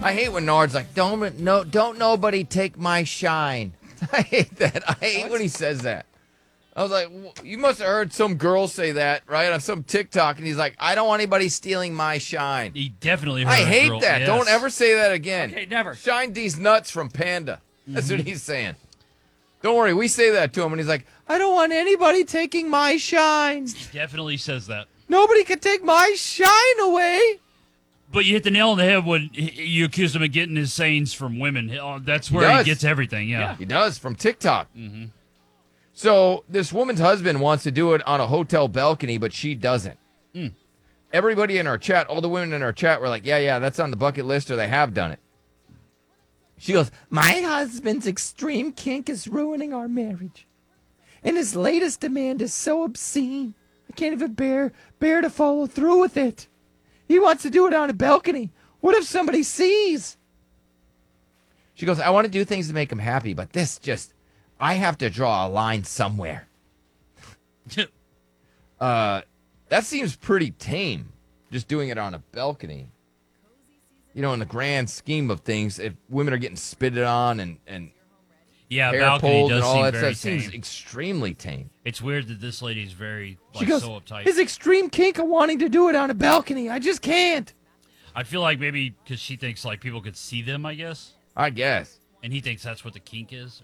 I hate when Nard's like, don't nobody take my shine. I hate that. I hate when he says that. I was like, you must have heard some girl say that, right, on some TikTok, and he's like, I don't want anybody stealing my shine. He definitely heard I a hate girl. that. Yes. Don't ever say that again. Okay, never. Shine these nuts from Panda. That's what he's saying. Don't worry, we say that to him, and he's like, I don't want anybody taking my shine. He definitely says that. Nobody can take my shine away. But you hit the nail on the head when you accuse him of getting his sayings from women. That's where he gets everything, yeah. He does, from TikTok. Mm-hmm. So this woman's husband wants to do it on a hotel balcony, but she doesn't. Everybody in our chat, all the women in our chat were like, yeah, that's on the bucket list, or they have done it. She goes, my husband's extreme kink is ruining our marriage. And his latest demand is so obscene. I can't even bear to follow through with it. He wants to do it on a balcony. What if somebody sees? She goes, I want to do things to make him happy, but this just, I have to draw a line somewhere. That seems pretty tame, just doing it on a balcony. You know, in the grand scheme of things, if women are getting spitted on and yeah, hair balcony pulled does and all seem that very stuff, seems tame. extremely tame. It's weird that this lady's very She goes, so uptight. his extreme kink of wanting to do it on a balcony. I just can't. I feel like maybe because she thinks like people could see them, I guess. I guess. And he thinks that's what the kink is.